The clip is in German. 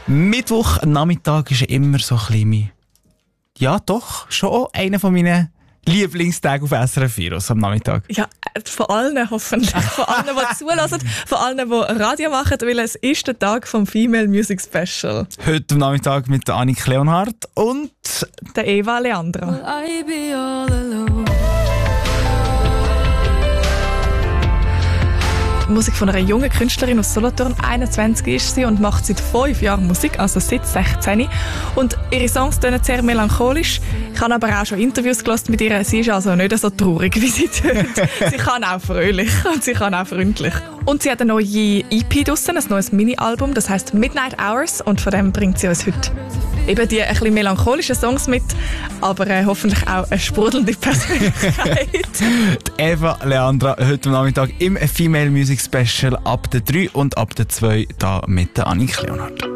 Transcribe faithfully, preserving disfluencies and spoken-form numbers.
Mittwoch Nachmittag ist immer so ein bisschen mein, ja doch, schon einer von meinen Lieblingstagen auf S R F vier am Nachmittag. Ja, von allen hoffentlich. Von allen, die zulassen, von allen, die Radio machen, weil es ist der Tag vom Female Music Special. Heute am Nachmittag mit der Annik Leonhardt und der Eva Leandra. Will I be all alone? Musik von einer jungen Künstlerin aus Solothurn. einundzwanzig ist sie und macht seit fünf Jahren Musik, also seit sechzehn. Und ihre Songs tönen sehr melancholisch. Ich habe aber auch schon Interviews gehört mit ihr. Sie ist also nicht so traurig, wie sie tut. Sie kann auch fröhlich und sie kann auch freundlich. Und sie hat eine neue E P draussen, ein neues Mini-Album, das heisst Midnight Hours. Und von dem bringt sie uns heute eben die ein bisschen melancholischen Songs mit, aber äh, hoffentlich auch eine sprudelnde Persönlichkeit. Die Eva Leandra heute am Nachmittag im Female Music Special ab der drei und ab der zwei da mit der Annik Leonhardt.